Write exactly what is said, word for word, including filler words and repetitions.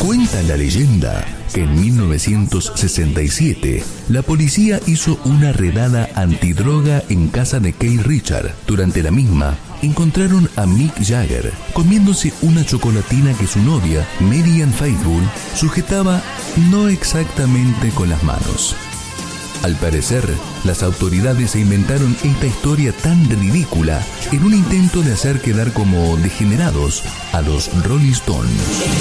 Cuenta la leyenda que en mil novecientos sesenta y siete la policía hizo una redada antidroga en casa de Keith Richards. Durante la misma, encontraron a Mick Jagger comiéndose una chocolatina que su novia, Mary Ann Faithfull, sujetaba no exactamente con las manos. Al parecer, las autoridades se inventaron esta historia tan ridícula en un intento de hacer quedar como degenerados a los Rolling Stones.